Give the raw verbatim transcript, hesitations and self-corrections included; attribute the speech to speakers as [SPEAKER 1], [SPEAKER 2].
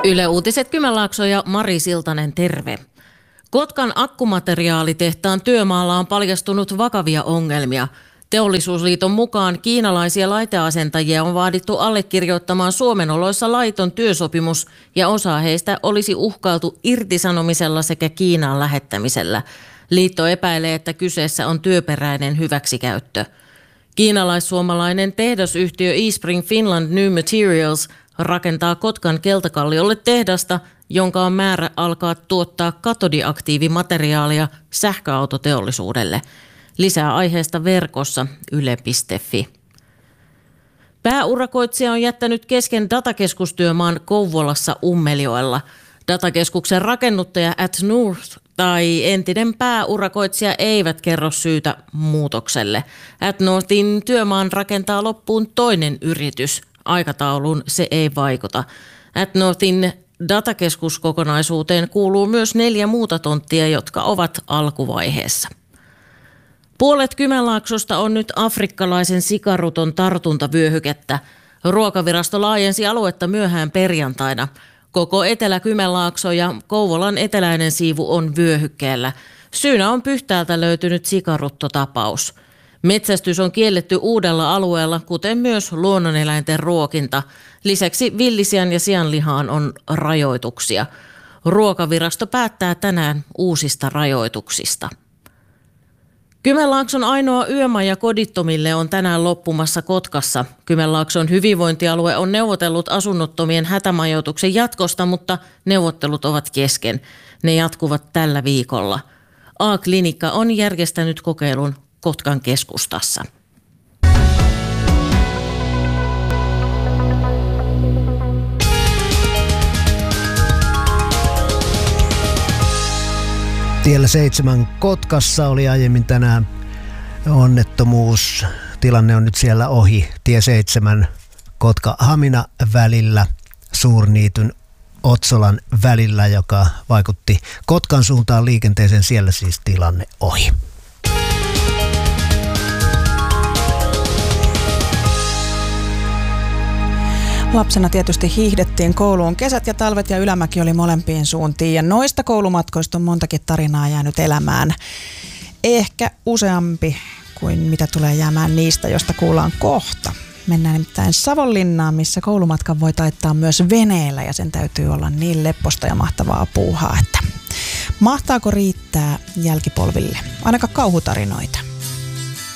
[SPEAKER 1] Yle Uutiset Kymenlaakso ja Mari Siltanen, terve. Kotkan akkumateriaalitehtaan työmaalla on paljastunut vakavia ongelmia. Teollisuusliiton mukaan kiinalaisia laiteasentajia on vaadittu allekirjoittamaan Suomen oloissa laiton työsopimus ja osa heistä olisi uhkailtu irtisanomisella sekä Kiinaan lähettämisellä. Liitto epäilee, että kyseessä on työperäinen hyväksikäyttö. Kiinalais-suomalainen tehdasyhtiö eSpring Finland New Materials rakentaa Kotkan Keltakalliolle tehdasta, jonka on määrä alkaa tuottaa katodiaktiivimateriaalia sähköautoteollisuudelle. Lisää aiheesta verkossa yle piste fi. Pääurakoitsija on jättänyt kesken datakeskustyömaan Kouvolassa Ummeljoella. Datakeskuksen rakennuttaja atNorth tai entinen pääurakoitsija eivät kerro syytä muutokselle. atNorthin työmaan rakentaa loppuun toinen yritys. Aikatauluun se ei vaikuta. atNorthin datakeskuskokonaisuuteen kuuluu myös neljä muuta tonttia, jotka ovat alkuvaiheessa. Puolet Kymenlaaksosta on nyt afrikkalaisen sikaruton tartuntavyöhykettä. Ruokavirasto laajensi aluetta myöhään perjantaina. Koko Etelä-Kymenlaakso ja Kouvolan eteläinen siivu on vyöhykkeellä. Syynä on Pyhtäältä löytynyt sikaruttotapaus. Metsästys on kielletty uudella alueella, kuten myös luonnoneläinten ruokinta. Lisäksi villisian ja sianlihaan on rajoituksia. Ruokavirasto päättää tänään uusista rajoituksista. Kymenlaakson ainoa yömaja kodittomille on tänään loppumassa Kotkassa. Kymenlaakson hyvinvointialue on neuvotellut asunnottomien hätämajoituksen jatkosta, mutta neuvottelut ovat kesken. Ne jatkuvat tällä viikolla. A-klinikka on järjestänyt kokeilun Kotkan keskustassa.
[SPEAKER 2] Tiellä seitsemän Kotkassa oli aiemmin tänään onnettomuus. Tilanne on nyt siellä ohi. Tie seitsemän Kotka-Hamina välillä, Suurniityn Otsolan välillä, joka vaikutti Kotkan suuntaan liikenteeseen. Siellä siis tilanne ohi.
[SPEAKER 3] Lapsena tietysti hiihdettiin kouluun. Kesät ja talvet ja ylämäki oli molempiin suuntiin ja noista koulumatkoista on montakin tarinaa jäänyt elämään. Ehkä useampi kuin mitä tulee jäämään niistä, josta kuullaan kohta. Mennään nimittäin Savonlinnaan, missä koulumatkan voi taittaa myös veneellä ja sen täytyy olla niin lepposta ja mahtavaa puuhaa, että mahtaako riittää jälkipolville? Ainakaan kauhutarinoita.